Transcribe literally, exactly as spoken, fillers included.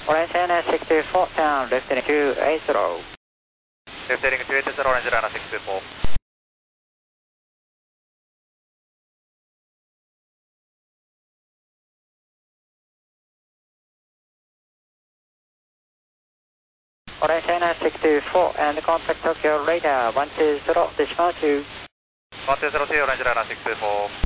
Orange Airline six two four, down, left heading two eight zero. Left heading two eight zero, Orange Airline six two four. Orange Airline six two four, and contact Tokyo radar one two zero, decimal two. one two zero two, Orange Airline six two four.